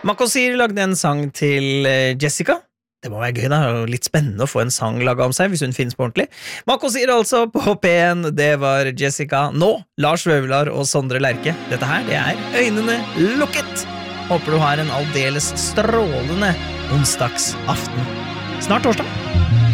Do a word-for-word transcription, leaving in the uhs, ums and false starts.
Makosir lagde en sang til Jessica. Det må være gøy da, og litt spennende å få en sang laget om seg hvis hun finnes på ordentlig. Makosir altså på P en, det var Jessica. Nå, Lars Vøvlar og Sondre Lerche. Dette her, det er Øynene lukket. Håper du har en aldeles strålende onsdagsaften. Snart torsdag.